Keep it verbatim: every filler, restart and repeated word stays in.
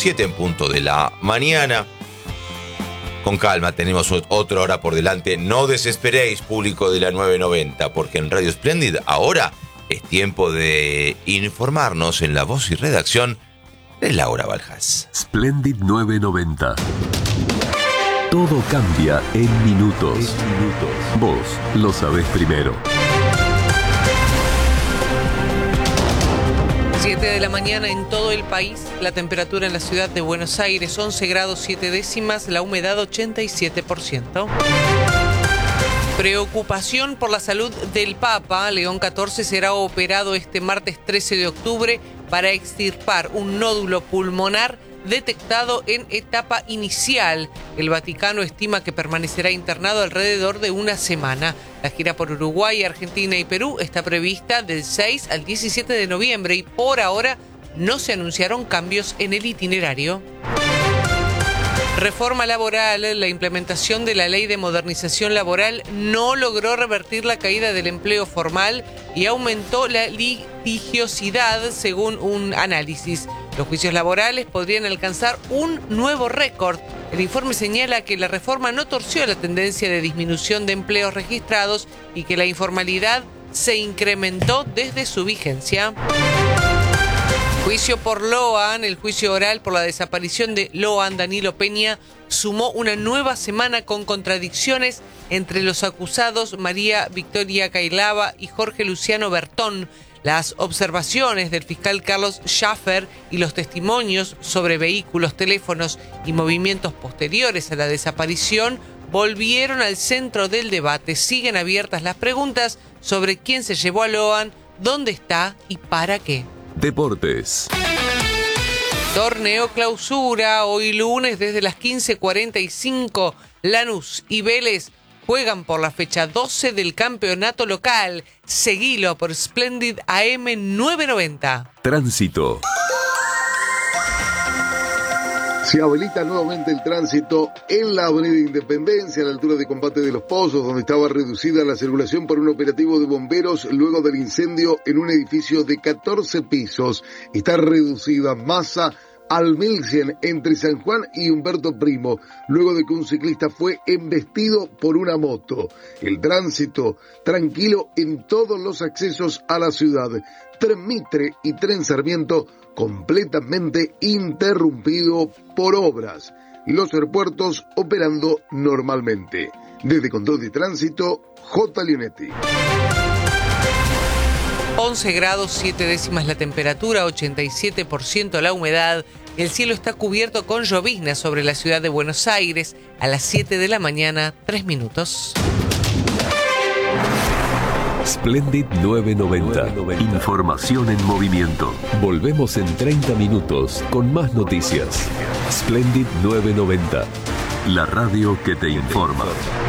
siete en punto de la mañana. Con calma, tenemos otra hora por delante. No desesperéis, público de la nueve noventa, porque en Radio Splendid ahora es tiempo de informarnos en la voz y redacción de Laura Baljas. Splendid nueve noventa. Todo cambia en minutos. En minutos. Vos lo sabés primero. siete de la mañana en todo el país, la temperatura en la ciudad de Buenos Aires once grados siete décimas, la humedad ochenta y siete por ciento. Preocupación por la salud del Papa. León catorce será operado este martes trece de octubre para extirpar un nódulo pulmonar detectado en etapa inicial. El Vaticano estima que permanecerá internado alrededor de una semana. La gira por Uruguay, Argentina y Perú está prevista del seis al diecisiete de noviembre y por ahora no se anunciaron cambios en el itinerario. Reforma laboral. La implementación de la Ley de Modernización Laboral no logró revertir la caída del empleo formal y aumentó la litigiosidad, según un análisis. Los juicios laborales podrían alcanzar un nuevo récord. El informe señala que la reforma no torció la tendencia de disminución de empleos registrados y que la informalidad se incrementó desde su vigencia. Juicio por Loan. El juicio oral por la desaparición de Loan Danilo Peña sumó una nueva semana con contradicciones entre los acusados María Victoria Cailaba y Jorge Luciano Bertón. Las observaciones del fiscal Carlos Schaffer y los testimonios sobre vehículos, teléfonos y movimientos posteriores a la desaparición volvieron al centro del debate. Siguen abiertas las preguntas sobre quién se llevó a Loan, dónde está y para qué. Deportes. Torneo Clausura. Hoy lunes desde las quince cuarenta y cinco, Lanús y Vélez juegan por la fecha doce del campeonato local. Seguilo por Splendid A M nueve noventa. Tránsito. Se habilita nuevamente el tránsito en la avenida Independencia, a la altura de Combate de los Pozos, donde estaba reducida la circulación por un operativo de bomberos luego del incendio en un edificio de catorce pisos. Está reducida masa al mil cien entre San Juan y Humberto Primo, luego de que un ciclista fue embestido por una moto. El tránsito tranquilo en todos los accesos a la ciudad. Tren Mitre y Tren Sarmiento completamente interrumpido por obras. Los aeropuertos operando normalmente. Desde Control de Tránsito, J. Leonetti. once grados siete décimas la temperatura, ochenta y siete por ciento la humedad. El cielo está cubierto con llovizna sobre la ciudad de Buenos Aires. A las siete de la mañana, tres minutos. Splendid nueve noventa. Información en movimiento. Volvemos en treinta minutos con más noticias. Splendid nueve noventa. La radio que te informa.